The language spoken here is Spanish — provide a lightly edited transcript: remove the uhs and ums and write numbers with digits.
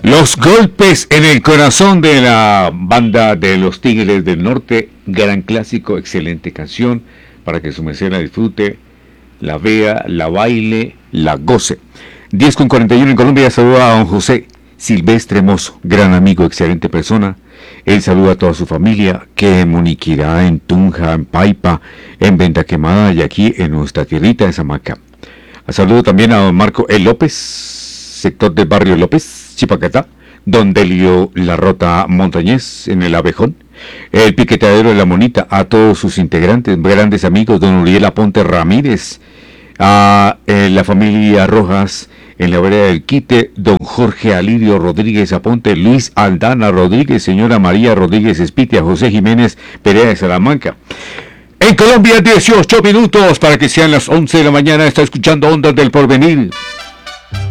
Los golpes en el corazón de la banda de los Tigres del Norte, gran clásico, excelente canción, para que su merced la disfrute, la vea, la baile, la goce. 10:41 en Colombia. Saluda a don José Silvestre Mozo, gran amigo, excelente persona. Él saluda a toda su familia, que en Moniquirá, en Tunja, en Paipa, en Venta Quemada y aquí en nuestra tierrita de Samaca. Saludo también a don Marco E. López, sector del barrio López, Chipacatá, don Delio La Rota Montañez, en el Abejón, el piquetadero de La Monita, a todos sus integrantes, grandes amigos, don Uriel Aponte Ramírez, a la familia Rojas, en la vereda del Quite, don Jorge Alirio Rodríguez Aponte, Luis Aldana Rodríguez, señora María Rodríguez Espitia, José Jiménez Perea de Salamanca. En Colombia, 18 minutos para que sean las 11 de la mañana. Está escuchando Ondas del Porvenir.